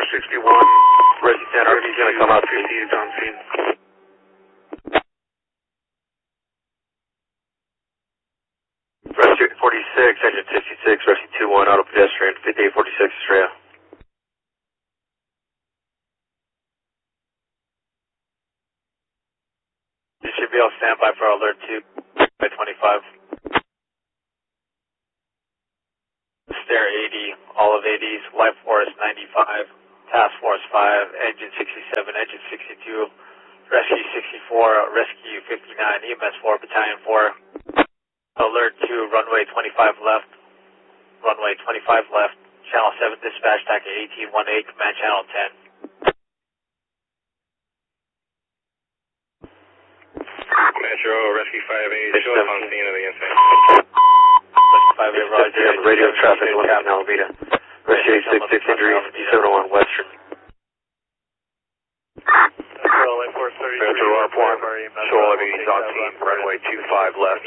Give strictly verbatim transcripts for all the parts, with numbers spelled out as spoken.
sixty-one, Rescue ten, R P's gonna come out to you. On scene. Rescue forty-six, engine sixty-six, Rescue two one, auto pedestrian, fifty-eight forty-six, Estrella. You should be on standby for alert two by twenty-five. Stair eighty, all of eighties, Life Force ninety-five, Task Force five, Engine sixty-seven, Engine sixty-two, Rescue sixty-four, Rescue fifty-nine, E M S four, Battalion four. Alert two, runway twenty-five left, runway twenty-five left, Channel seven, dispatch, T A C eighteen eighteen, command Channel ten. Metro, Rescue five eight, show us on scene of the incident. Rescue five eight, Roger. Radio traffic, one in Alameda. Rescue eight six six, injury, seven oh one Western. Metro, R one, show all of eighties on scene, runway two five left.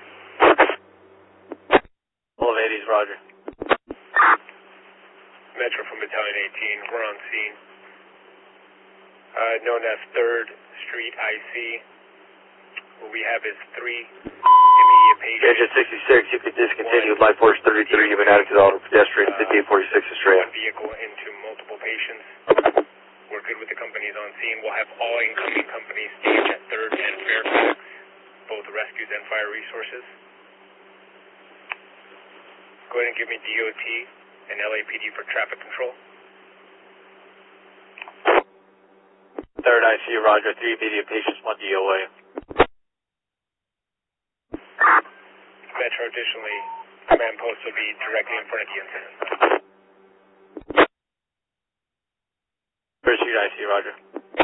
All of eighties, Roger. Metro from Battalion eighteen, we're on scene. Uh, known as third Street I C. What we have is three immediate patients. Engine sixty-six, you can discontinue. Life Force thirty-three, you've been added to the auto pedestrian, fifty-eight forty-six, Estrella. One vehicle into multiple patients. We're good with the companies on scene. We'll have all incoming companies staged at third and Fairfax, both rescues and fire resources. Go ahead and give me D O T and L A P D for traffic control. Third I C, Roger. Three immediate patients, one D O A. Metro, additionally, command post will be directly in front of the incident. First Street I C, Roger.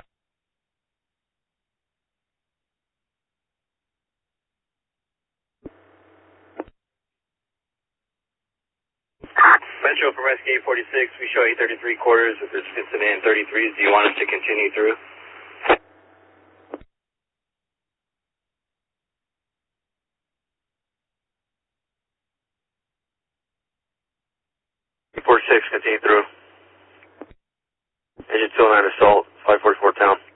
Metro from Rescue eight forty-six, we show eight thirty-three quarters. If there's incident in thirty-threes, do you want us to continue through? forty-six, continue through. Engine two oh nine assault, five forty-four town.